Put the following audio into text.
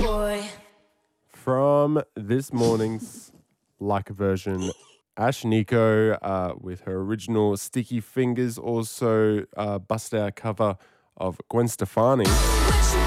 boy. From this morning's like version, Ash Nico with her original Sticky Fingers also busted our cover of Gwen Stefani.